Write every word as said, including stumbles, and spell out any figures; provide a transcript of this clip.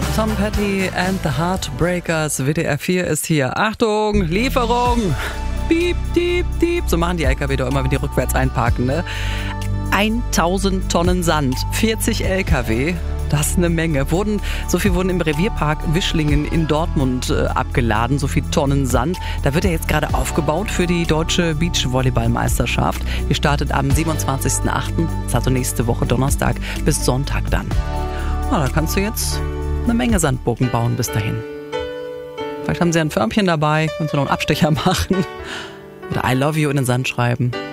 Tom Petty and the Heartbreakers. W D R vier ist hier. Achtung, Lieferung! Piep, piep, piep. So machen die L K W doch immer, wenn die rückwärts einparken, ne? tausend Tonnen Sand, vierzig L K W. Das ist eine Menge. Wurden, so viel wurden im Revierpark Wischlingen in Dortmund äh, abgeladen, so viel Tonnen Sand. Da wird er jetzt gerade aufgebaut für die deutsche Beachvolleyballmeisterschaft. Die startet am siebenundzwanzigsten achten, das ist also nächste Woche Donnerstag, bis Sonntag dann. Na, da kannst du jetzt eine Menge Sandburgen bauen bis dahin. Vielleicht haben sie ein Förmchen dabei, kannst du noch einen Abstecher machen. Oder I love you in den Sand schreiben.